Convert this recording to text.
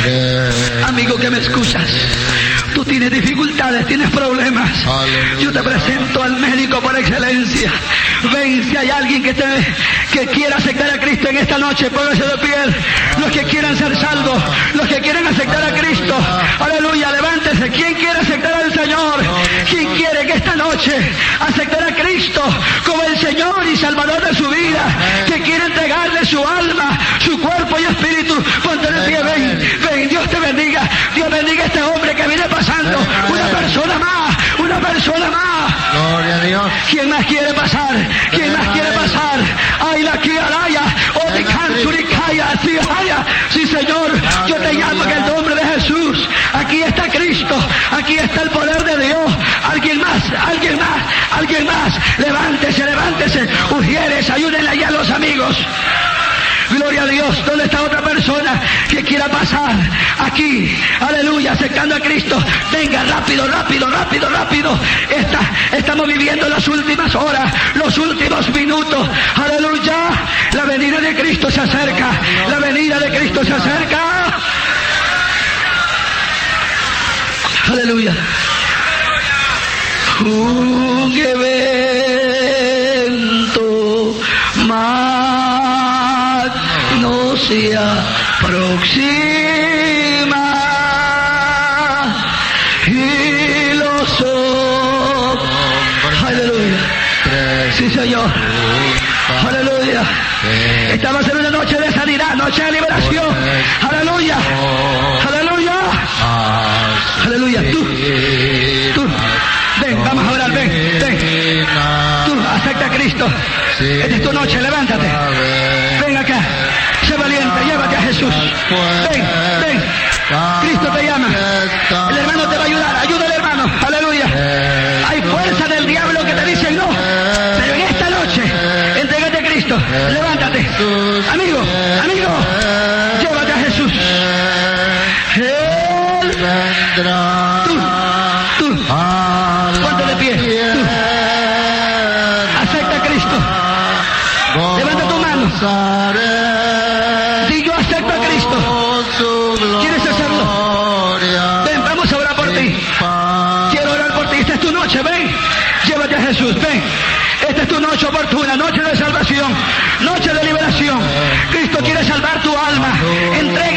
Amigo que me escuchas, tú tienes dificultades, tienes problemas. Yo te presento al médico por excelencia. Ven, si hay alguien que quiera aceptar a Cristo en esta noche, póngase de pie. Los que quieran ser salvos, los que quieren aceptar a Cristo, aleluya, levántese. ¿Quién quiere aceptar al Señor? ¿Quién quiere que esta noche aceptar a Cristo como el Señor y Salvador de su vida? Que quiere entregarle su alma, su cuerpo y espíritu. Ponte de pie, ven, ven, Dios te bendiga. Dios bendiga a este hombre que viene pasando. Una persona más, una persona más. Gloria a Dios. ¿Quién más quiere pasar? ¿Quién más quiere pasar? ¡Ay, la kiaraya! ¡Oh, de canturicaya! ¡Sí, Señor! Yo te llamo en el nombre de Jesús. Aquí está Cristo. Aquí está el poder de Dios. Alguien más, alguien más, alguien más. Levántese, levántese. Ujieres, ayúdenle allá a los amigos. Gloria a Dios. ¿Dónde está otra persona que quiera pasar? Aquí, aleluya, aceptando a Cristo. Venga, rápido, rápido, rápido, rápido. Estamos viviendo las últimas horas, los últimos minutos. Aleluya. La venida de Cristo se acerca. La venida de Cristo se acerca. Aleluya. Un evento se aproxima y los hombres, aleluya, sí Señor, aleluya, estamos en una noche de sanidad, noche de liberación, aleluya, aleluya, aleluya. Tú, ven, vamos a orar, ven, tú, acepta a Cristo, esta es tu noche, levántate, ven acá. Sé valiente, llévate a Jesús. Ven, ven. Cristo te llama. El hermano te va a ayudar. Ayuda al hermano. Aleluya. Hay fuerza del diablo que te dicen no. Pero en esta noche, entrégate a Cristo. Levántate. Amigo, amigo. Llévate a Jesús. Él vendrá. Tú. Ponte de pie. Tú. Acepta a Cristo. Levanta tu mano. Jesús, ven, esta es tu noche oportuna, noche de salvación, noche de liberación. Cristo quiere salvar tu alma. Entrega